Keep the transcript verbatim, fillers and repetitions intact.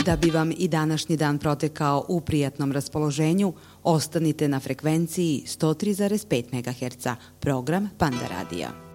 Da bi vam i današnji dan protekao u prijatnom raspoloženju, ostanite na frekvenciji sto tri zarez pet megaherca, program Panda radija.